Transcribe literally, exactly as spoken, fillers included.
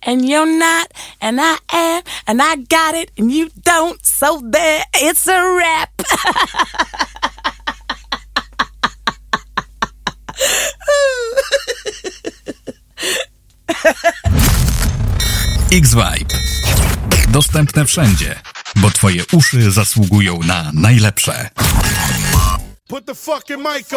and you're not, and I am, and I got it, and you don't, so there, it's a wrap. X-Vibe. Dostępne wszędzie, bo twoje uszy zasługują na najlepsze. Put the fucking mic